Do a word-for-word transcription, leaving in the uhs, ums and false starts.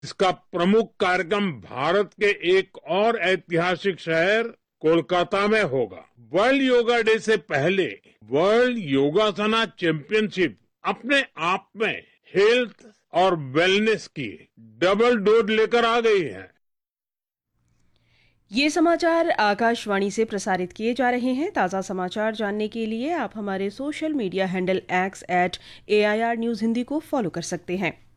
इसका प्रमुख कार्यक्रम भारत के एक और ऐतिहासिक शहर कोलकाता में होगा। वर्ल्ड योगा डे से पहले वर्ल्ड योगासना चैंपियनशिप अपने आप में हेल्थ और वेलनेस की डबल डोज लेकर आ गई है। ये समाचार आकाशवाणी से प्रसारित किए जा रहे हैं। ताज़ा समाचार जानने के लिए आप हमारे social media handle x eight A I R news Hindi को फॉलो कर सकते हैं।